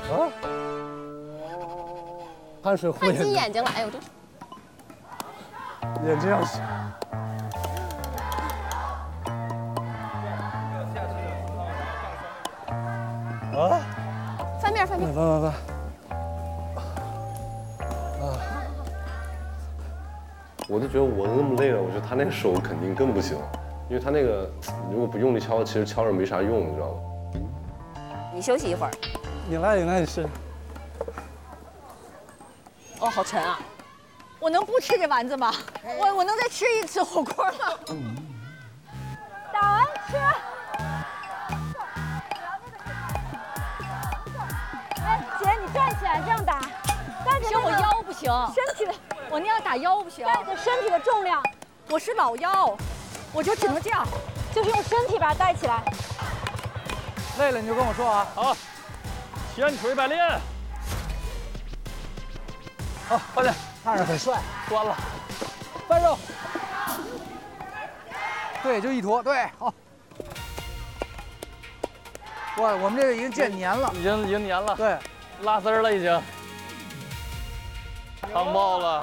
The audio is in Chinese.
啊，汗水糊看进眼睛了，哎呦这。 眼睛要洗。啊！ 翻面翻面。 翻。 我就觉得我那么累了，我觉得他那个手肯定更不行，因为他那个如果不用力敲，其实敲着没啥用，你知道吗？ 你休息一会儿。 你来试。 哦，好沉啊！我能不吃这丸子吗？我能再吃一次火锅吗？ 打完吃。哎，姐，你站起来这样打，带着行，我腰不行， 身体的， 我那样打腰不行， 带着身体的重量， 我是老腰，我就只能这样， 就是用身体把它带起来。 累了你就跟我说啊。 好，前腿摆练。 好，快点，看着很帅。 端了， 翻肉。对，就一坨，对，好。哇，我们这个已经见黏了， 已经黏了， 对， 拉丝儿了已经，汤爆了。